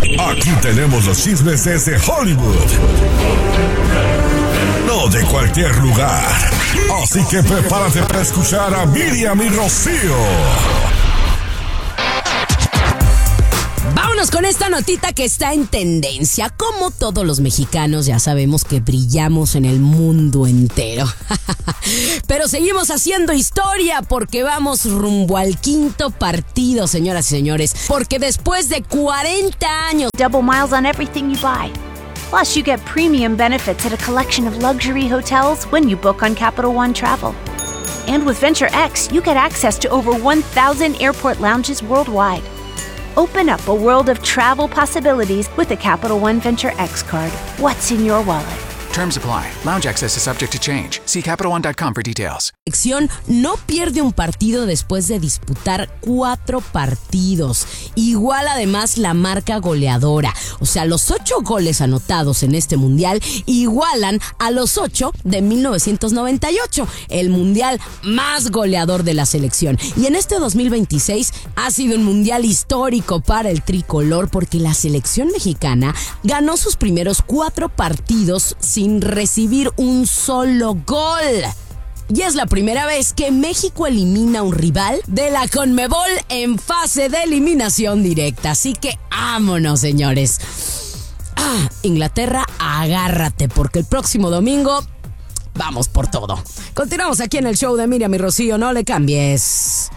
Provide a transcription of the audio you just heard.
Aquí tenemos los chismes desde Hollywood. No de cualquier lugar. Así que prepárate para escuchar a Miriam y Rocío. Vámonos con esta notita que está en tendencia. Como todos los mexicanos ya sabemos que brillamos en el mundo entero. Pero seguimos haciendo historia porque vamos rumbo al quinto partido, señoras y señores. Porque después de 40 años... Double miles on everything you buy. Plus, you get premium benefits at a collection of luxury hotels when you book on Capital One Travel. And with Venture X, you get access to over 1,000 airport lounges worldwide. Open up a world of travel possibilities with the Capital One Venture X card. What's in your wallet? Terms apply. Lounge access is subject to change. See CapitalOne.com for details. La selección no pierde un partido después de disputar 4 partidos. Igual además la marca goleadora. O sea, los 8 goles anotados en este mundial igualan a los 8 de 1998. El mundial más goleador de la selección. Y en este 2026 ha sido un mundial histórico para el tricolor porque la selección mexicana ganó sus primeros 4 partidos sin recibir un solo gol. Y es la primera vez que México elimina a un rival de la CONMEBOL en fase de eliminación directa. Así que vámonos, señores. Inglaterra, agárrate, porque el próximo domingo vamos por todo. Continuamos aquí en el show de Miriam y Rocío, no le cambies.